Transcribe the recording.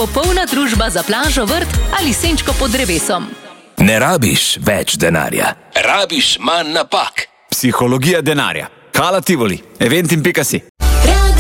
popolna družba za plažo, vrt ali senčko pod drevesom. Ne rabiš več denarja, rabiš manj napak. Psihologija denarja. Hala Tivoli, Eventim.si.